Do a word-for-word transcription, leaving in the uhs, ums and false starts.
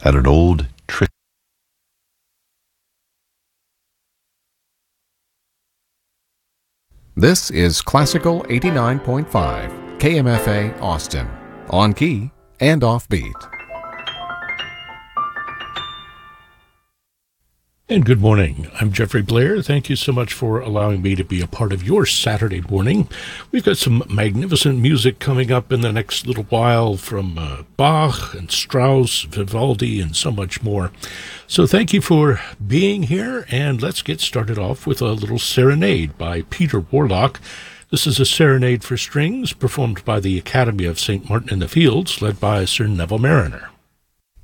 at an old trick. This is Classical eighty-nine point five, K M F A Austin, on key and offbeat. And good morning. I'm Jeffrey Blair. Thank you so much for allowing me to be a part of your Saturday morning. We've got some magnificent music coming up in the next little while from uh, Bach and Strauss, Vivaldi, and so much more. So thank you for being here, and let's get started off with a little serenade by Peter Warlock. This is a serenade for strings performed by the Academy of Saint Martin in the Fields, led by Sir Neville Marriner.